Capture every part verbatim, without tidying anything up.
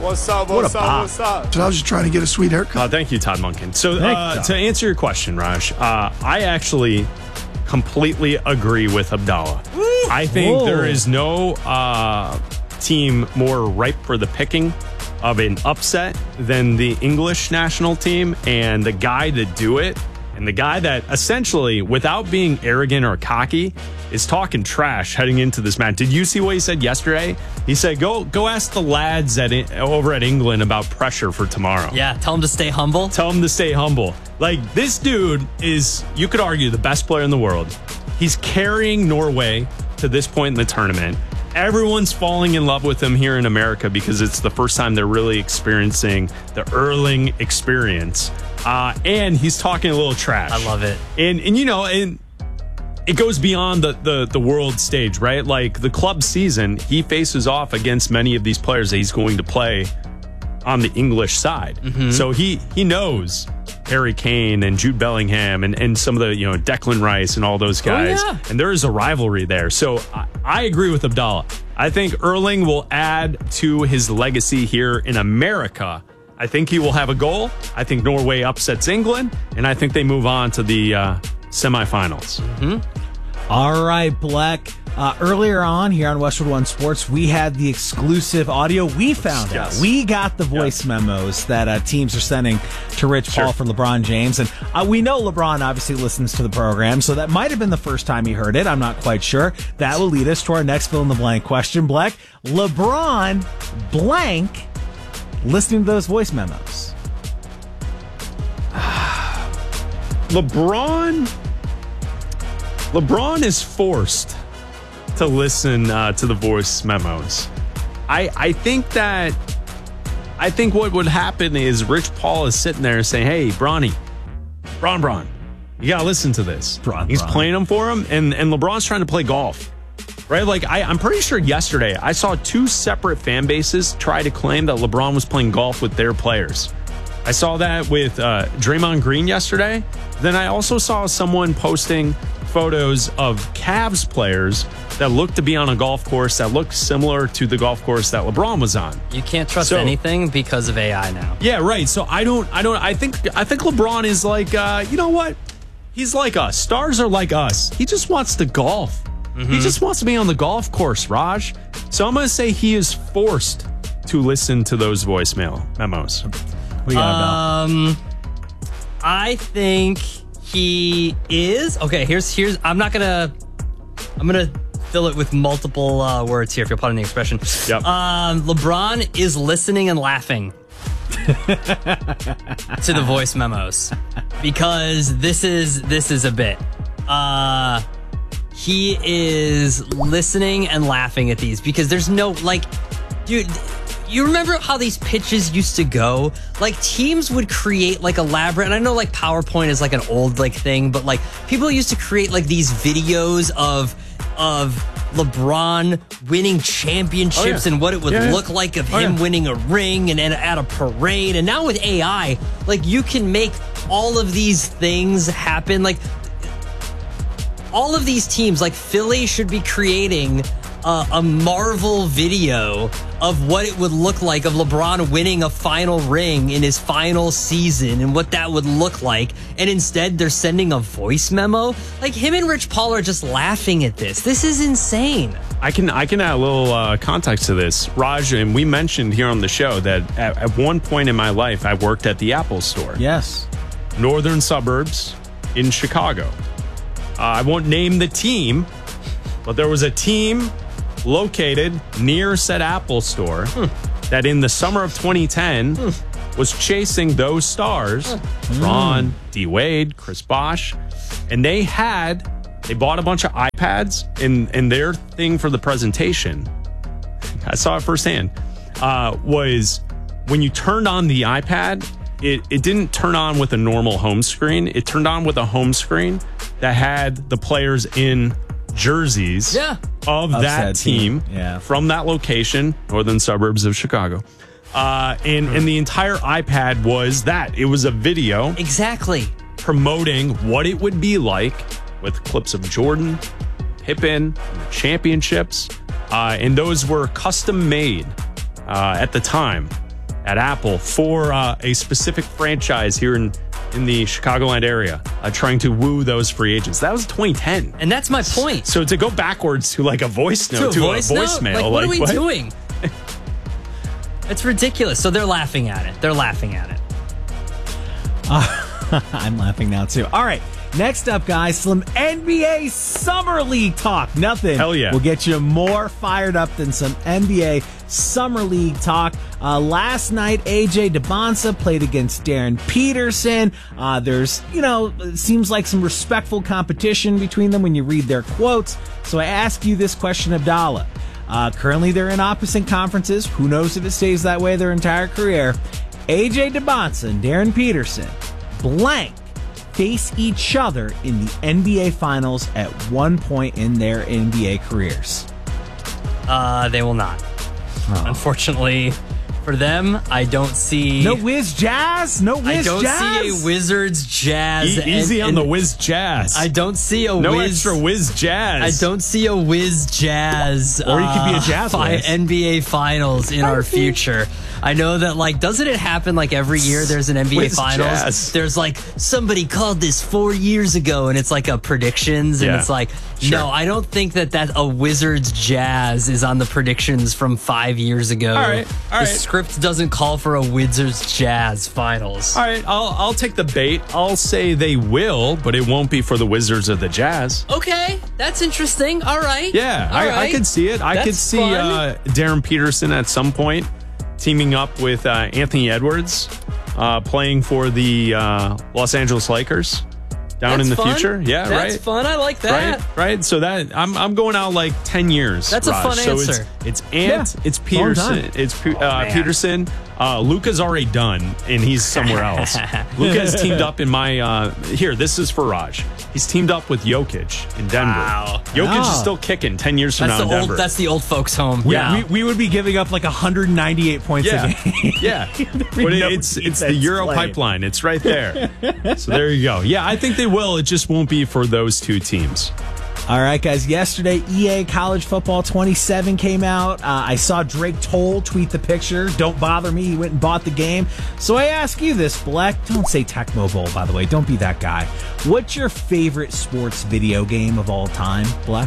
What's up? What What's a up? bop. What's up? So I was just trying to get a sweet haircut. Uh, thank you, Todd Monken. So Thank uh, you, Todd. to answer your question, Raj, uh, I actually completely agree with Abdallah. I think Whoa. there is no uh, team more ripe for the picking of an upset than the English national team, and the guy to do it, and the guy that essentially, without being arrogant or cocky, is talking trash heading into this match. Did you see what he said yesterday? He said, "Go, go ask the lads at over at England about pressure for tomorrow." Yeah, tell him to stay humble. Tell him to stay humble. Like, this dude is, you could argue, the best player in the world. He's carrying Norway to this point in the tournament. Everyone's falling in love with him here in America because it's the first time they're really experiencing the Erling experience. Uh, and he's talking a little trash. I love it. And, and you know, and it goes beyond the, the, the world stage, right? Like, the club season, he faces off against many of these players that he's going to play on the English side. Mm-hmm. So he he knows Harry Kane and Jude Bellingham and, and some of the, you know, Declan Rice and all those guys. Oh, yeah. And there is a rivalry there. So I, I agree with Abdallah. I think Erling will add to his legacy here in America. I think he will have a goal. I think Norway upsets England. And I think they move on to the uh, semifinals. Mm-hmm. All right, Black. Uh, earlier on here on Westwood One Sports, we had the exclusive audio. We found Yes. out. We got the voice Yes. memos that uh, teams are sending to Rich Paul Sure. for LeBron James. And uh, we know LeBron obviously listens to the program, so that might have been the first time he heard it. I'm not quite sure. That will lead us to our next fill-in-the-blank question. Black, LeBron blank listening to those voice memos. LeBron, LeBron is forced to listen uh, to the voice memos. I I think that I think what would happen is Rich Paul is sitting there saying, "Hey, Bronny, Bron Bron, you gotta listen to this." Bron, He's Bron. playing them for him, and and LeBron's trying to play golf, right? Like I, I'm pretty sure yesterday I saw two separate fan bases try to claim that LeBron was playing golf with their players. I saw that with uh, Draymond Green yesterday. Then I also saw someone posting photos of Cavs players that looked to be on a golf course that looked similar to the golf course that LeBron was on. You can't trust So- anything because of A I now. Yeah, right. So I don't, I don't, I think, I think LeBron is like, uh, you know what? He's like us. Stars are like us. He just wants to golf. He just wants to be on the golf course, Raj. So I'm going to say he is forced to listen to those voicemail memos. What do you got, Bell? Um, I think he is. Okay, here's here's. I'm not gonna. I'm gonna fill it with multiple uh, words here. If you'll pardon the expression. Yep. Um, LeBron is listening and laughing to the voice memos because this is this is a bit. Uh, he is listening and laughing at these because there's no like, dude. You remember how these pitches used to go? Like teams would create like elaborate, and I know like PowerPoint is like an old like thing, but like people used to create like these videos of of LeBron winning championships Oh, yeah. and what it would Yeah, yeah. look like of Oh, him yeah. winning a ring and, and at a parade. And now with A I, like you can make all of these things happen. Like all of these teams, like Philly should be creating Uh, a Marvel video of what it would look like of LeBron winning a final ring in his final season and what that would look like. And instead, they're sending a voice memo. Like him and Rich Paul are just laughing at this. This is insane. I can I can add a little uh, context to this, Raj. And we mentioned here on the show that at, at one point in my life, I worked at the Apple Store, Yes. northern suburbs in Chicago. Uh, I won't name the team, but there was a team located near said Apple Store hmm. that in the summer of twenty ten hmm. was chasing those stars, hmm. Ron, D Wade, Chris Bosh, and they had they bought a bunch of iPads and and their thing for the presentation, I saw it firsthand, uh, was when you turned on the iPad, it, it didn't turn on with a normal home screen. It turned on with a home screen that had the players in jerseys Yeah. of Of that said team. team Yeah. from that location, northern suburbs of Chicago. Uh, and, and the entire iPad was that. It was a video Exactly. promoting what it would be like with clips of Jordan, Pippen, the championships. Uh, and those were custom made uh, at the time at Apple for uh, a specific franchise here in, in the Chicagoland area, uh, trying to woo those free agents. That was twenty ten. And that's my point. So to go backwards to like a voice note, to, to a, voice a note? voicemail. Like, what like, are we what? doing? It's ridiculous. So they're laughing at it. They're laughing at it. Uh, I'm laughing now, too. All right. Next up, guys, some N B A Summer League talk. Nothing Hell yeah. will get you more fired up than some N B A Summer League talk. Uh, last night, A J DeBonsa played against Darren Peterson. Uh, there's, you know, it seems like some respectful competition between them when you read their quotes. So I ask you this question, Abdallah. Uh, currently, they're in opposite conferences. Who knows if it stays that way their entire career? A J DeBonsa and Darren Peterson blank face each other in the N B A Finals at one point in their N B A careers. Uh, they will not. Oh. Unfortunately for them, I don't see... No Wiz Jazz? No Wiz I don't Jazz? see a Wizards Jazz. E- easy and, on and the Wiz Jazz. I don't see a no Wiz... extra Wiz Jazz. I don't see a Wiz Jazz. Or you could be a uh, Jazz fi- Wiz. N B A Finals in our future. I know that, like, doesn't it happen like every year there's an N B A Wiz Finals? Jazz. There's like, somebody called this four years ago and it's like a predictions and Yeah. it's like, Sure. no, I don't think that that a Wizards Jazz is on the predictions from five years ago. All right, all the right. script doesn't call for a Wizards Jazz Finals. All right, I'll I'll take the bait. I'll say they will, but it won't be for the Wizards or the Jazz. Okay, that's interesting. All right. Yeah, All I, right. I could see it. I That's could see fun. uh, Darren Peterson at some point teaming up with uh, Anthony Edwards, uh, playing for the uh, Los Angeles Lakers down That's in the fun. future. Yeah, That's right. fun. I like that. Right, right. So that I'm I'm going out like ten years. That's a Raj. fun so answer. It's, it's Ant, Yeah. it's Long Peterson, time. it's Pe- uh, man. Peterson. Uh, Luca's already done, and he's somewhere else. Luca has teamed up in my uh, here. This is for Raj. He's teamed up with Jokic in Denver. Wow. Jokic Wow. is still kicking ten years from That's now the in old. Denver. That's the old folks' home. We, yeah. we, we would be giving up like one hundred ninety-eight points yeah, a game. yeah. But no it's it's the defense Euro played. pipeline. It's right there. So there you go. Yeah, I think they will. It just won't be for those two teams. All right, guys. Yesterday, E A College Football twenty-seven came out. Uh, I saw Drake Toll tweet the picture. Don't bother me. He went and bought the game. So I ask you this, Black. Don't say Tecmo Bowl, by the way. Don't be that guy. What's your favorite sports video game of all time, Black?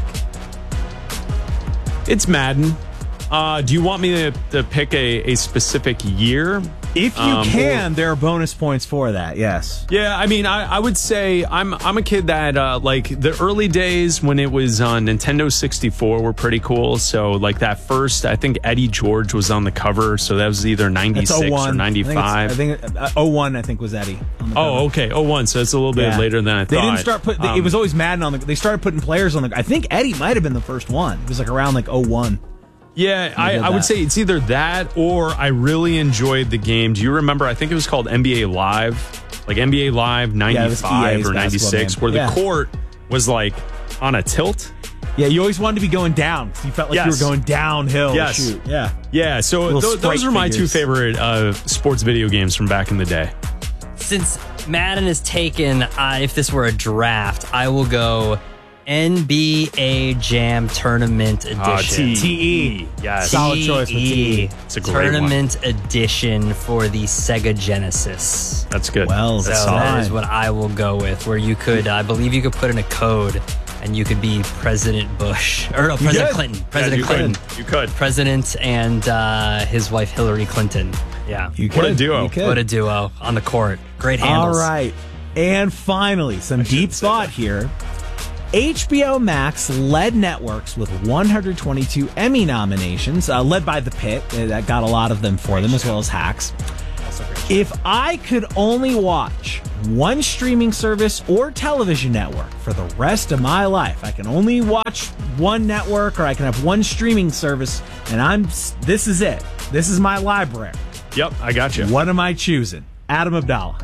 It's Madden. Uh, do you want me to, to pick a, a specific year? If you Um, can, there are bonus points for that. Yes. Yeah, I mean, I, I would say I'm I'm a kid that uh, like the early days when it was on Nintendo sixty-four were pretty cool. So like that first, I think Eddie George was on the cover. So that was either That's ninety-six oh one. or ninety-five. I think, it's, I think uh, oh one, I think, was Eddie. On the cover. Oh, okay. Oh, one. So it's a little bit Yeah. later than I They thought. didn't start putting. Um, it was always Madden on the. They started putting players on the. I think Eddie might have been the first one. It was like around like oh one. Yeah, I, did I would that. say it's either that or I really enjoyed the game. Do you remember? I think it was called N B A Live, like N B A Live it was ninety-five E A's or basketball ninety-six, game. where the Yeah. court was like on a tilt. Yeah, you always wanted to be going down. You felt like Yes. you were going downhill. Yes. To shoot. Yeah. Yeah, so Little th- those sprite are my two figures. favorite uh, sports video games from back in the day. Since Madden is taken, uh, if this were a draft, I will go N B A Jam Tournament Edition. Uh, T- T E. Yes. Solid choice with T E. It's a great one. Tournament Edition for the Sega Genesis. That's good. Well So That's done. that solid. is what I will go with, where you could, I believe you could put in a code and you could be President Bush, or no, President could. Clinton. Yeah, President you Clinton. could. You could. President and uh, his wife Hillary Clinton. Yeah. You What a could. duo. You could. What a duo on the court. Great All handles. right. And finally, some deep say thought here. H B O Max led networks with one hundred twenty-two Emmy nominations, uh, led by The Pit. Uh, that got a lot of them for them, as well as Hacks. If I could only watch one streaming service or television network for the rest of my life, I can only watch one network or I can have one streaming service, and I'm this is it. This is my library. Yep, I got you. What am I choosing? Adam Abdallah.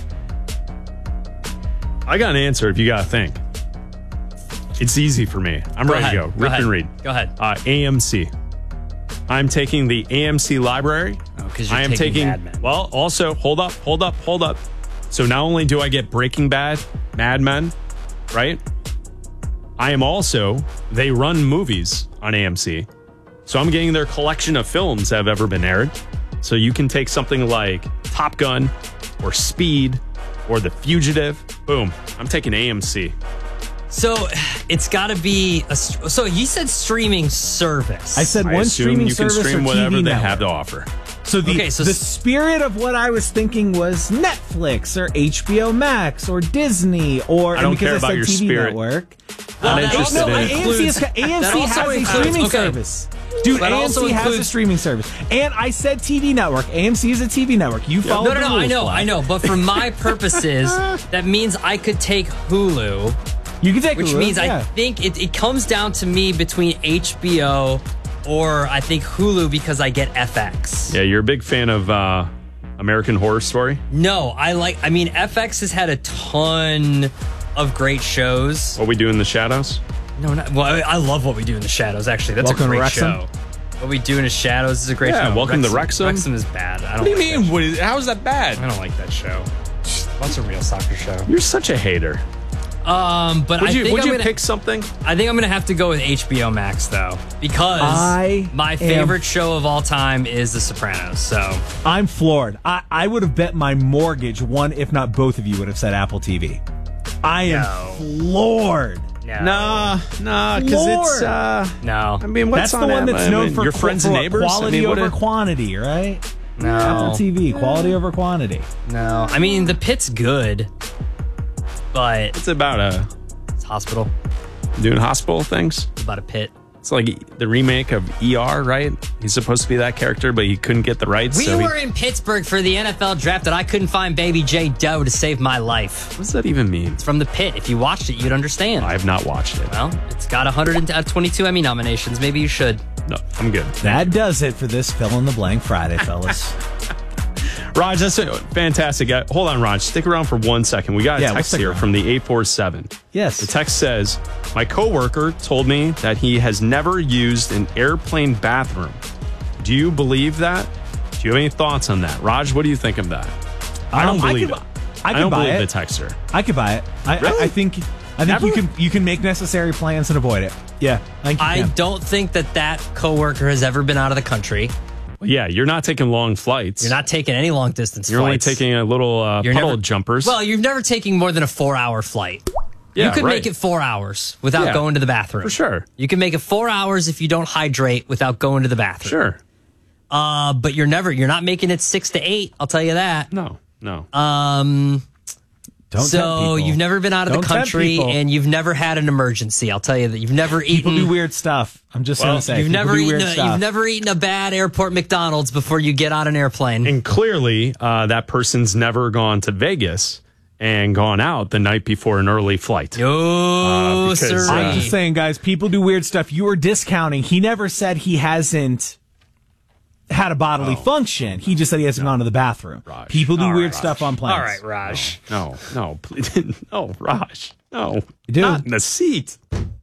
I got an answer if you got to think. It's easy for me. I'm Go ready ahead. to go. Go Rip ahead. and read. Go ahead. Uh, A M C. I'm taking the A M C library. Oh, 'cause you're I am taking taking. Mad Men. Well, also, hold up, hold up, hold up. So not only do I get Breaking Bad, Mad Men, right? I am also, they run movies on A M C. So I'm getting their collection of films that have ever been aired. So you can take something like Top Gun or Speed or The Fugitive. Boom. I'm taking A M C. So it's got to be a. So you said streaming service. I said I one assume streaming you can service stream or whatever T V they network. have to offer. So the, Okay, so the s- spirit of what I was thinking was Netflix or H B O Max or Disney or I don't and because care I about said your T V spirit. network. Not that interested no, in A it. M C, is, A M That C also has a includes- streaming okay. service. Dude, That A M also C has a includes- streaming service. And I said T V network. A M C is a T V network. You follow No, no, the no. I rules, know, Black. I know. But for my purposes, that means I could take Hulu, You can take which Hulu, means yeah. I think it, it comes down to me between H B O or I think Hulu because I get F X. Yeah, you're a big fan of uh, American Horror Story. No, I like. I mean, F X has had a ton of great shows. What We Do in the Shadows. No, not, well, I, I love What We Do in the Shadows. Actually, that's Welcome a to great Wrexham? show. What We Do in the Shadows is a great Yeah, show. Welcome to Wrexham. Wrexham is bad. I don't. What do you like mean? that What is, how is that show. bad? I don't like that show. What's a real soccer show? You're such a hater. Um, but Would I you, think would I'm you gonna, pick something? I think I'm gonna have to go with H B O Max though, because I my am- favorite show of all time is The Sopranos. So I'm floored. I, I would have bet my mortgage one, if not both of you, would have said Apple T V. I am No. floored. no, Nah, nah, because it's. Lord. Uh, no, I mean, what's That's the on one that? that's I known mean, for your friends for and neighbors. quality I mean, what over a- quantity, right? no, Apple T V, quality over quantity. no. I mean, The Pit's good, but It's about a it's hospital. doing hospital things. It's about a pit. It's like the remake of E R, right? He's supposed to be that character, but he couldn't get the rights. We so he- were in Pittsburgh for the N F L draft, and I couldn't find Baby J Doe to save my life. what does that even mean? It's from The Pit. If you watched it, you'd understand. I have not watched it. Well, it's got one hundred twenty-two Emmy nominations. Maybe you should. No, I'm good. That does it for this fill in the blank Friday, fellas. Raj, that's fantastic. Uh, Hold on, Raj. Stick around for one second. We got a Yeah, we'll text stick here around. from the eight four seven. Yes. The text says, my coworker told me that he has never used an airplane bathroom. Do you believe that? Do you have any thoughts on that? Raj, what do you think of that? I don't Um, I believe could- it. I could don't buy believe it. the texter. I could buy it. I, Really? I, I think I think Never? you can you can make necessary plans and avoid it. Yeah, I think you I can. don't think that that coworker has ever been out of the country. Yeah, you're not taking long flights. You're not taking any long distance You're flights. only taking a little uh, You're puddle never- jumpers. Well, you're never taking more than a four hour flight. yeah, you could right. make it four hours without Yeah, going to the bathroom. for sure. You can make it four hours if you don't hydrate without going to the bathroom. Sure. Uh, but you're never, you're not making it six to eight. I'll tell you that. No, no. Um, Don't tempt so people. you've never been out of Don't the tempt country people. and you've never had an emergency. I'll tell you that you've never people eaten. do weird stuff. I'm just Well, gonna say You've people never do eaten. weird A, stuff. you've never eaten a bad airport McDonald's before you get on an airplane. And clearly, uh, that person's never gone to Vegas and gone out the night before an early flight. No, because, sir. uh, I'm just saying, guys. People do weird stuff. You are discounting. He never said he hasn't had a bodily function. He just said he hasn't gone to the bathroom. Raj. People do All weird right, stuff Raj. on planes. All right, Raj. No, no, please. No, Raj. No. You do. Not in the seat.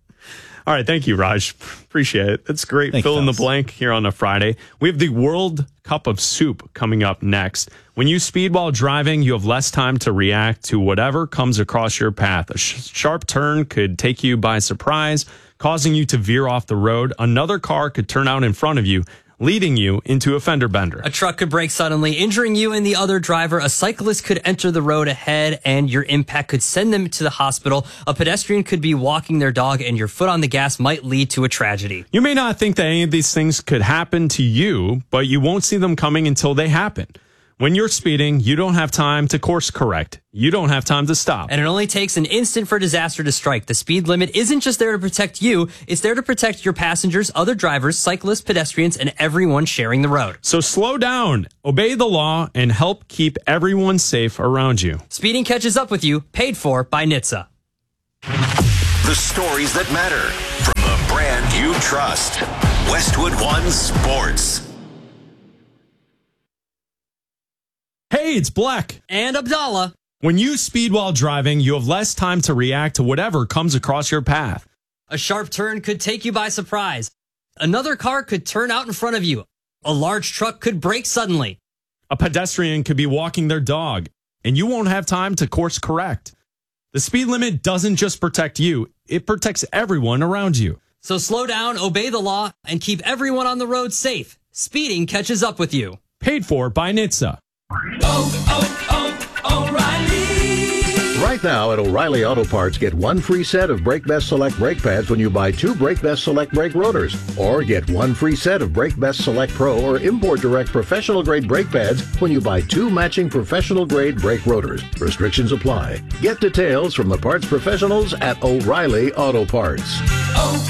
All right. Thank you, Raj. Appreciate it. That's great. Thank you, Fill in the fellas. blank here on a Friday. We have the World Cup of Soup coming up next. When you speed while driving, you have less time to react to whatever comes across your path. A sh- sharp turn could take you by surprise, causing you to veer off the road. Another car could turn out in front of you, leading you into a fender bender. A truck could brake suddenly, injuring you and the other driver. A cyclist could enter the road ahead, and your impact could send them to the hospital. A pedestrian could be walking their dog, and your foot on the gas might lead to a tragedy. You may not think that any of these things could happen to you, but you won't see them coming until they happen. When you're speeding, you don't have time to course correct. You don't have time to stop. And it only takes an instant for disaster to strike. The speed limit isn't just there to protect you, it's there to protect your passengers, other drivers, cyclists, pedestrians, and everyone sharing the road. So slow down, obey the law, and help keep everyone safe around you. Speeding catches up with you, paid for by N H T S A. The stories that matter from the brand you trust. Westwood One Sports. Hey, it's Black. And Abdallah. When you speed while driving, you have less time to react to whatever comes across your path. A sharp turn could take you by surprise. Another car could turn out in front of you. A large truck could brake suddenly. A pedestrian could be walking their dog, and you won't have time to course correct. The speed limit doesn't just protect you, it protects everyone around you. So slow down, obey the law, and keep everyone on the road safe. Speeding catches up with you. Paid for by N H T S A. Right now at O'Reilly Auto Parts, get one free set of Brake Best Select brake pads when you buy two Brake Best Select brake rotors. Or get one free set of Brake Best Select Pro or Import Direct professional grade brake pads when you buy two matching professional grade brake rotors. Restrictions apply. Get details from the parts professionals at O'Reilly Auto Parts.